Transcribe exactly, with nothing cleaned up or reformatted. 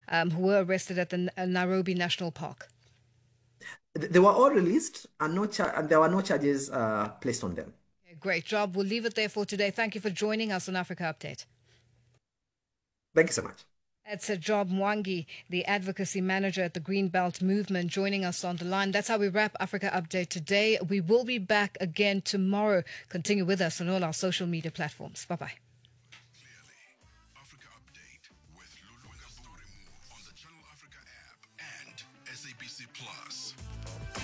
um, who were arrested at the N- uh, Nairobi National Park. They were all released, and no char- and there were no charges uh, placed on them. Okay, great job. We'll leave it there for today. Thank you for joining us on Africa Update. Thank you so much. It's a Job Mwangi, the advocacy manager at the Greenbelt Movement, joining us on the line. That's how we wrap Africa Update today. We will be back again tomorrow. Continue with us on all our social media platforms. Bye bye. Africa Update with Lulu Story Move on the Channel Africa app and S A B C Plus.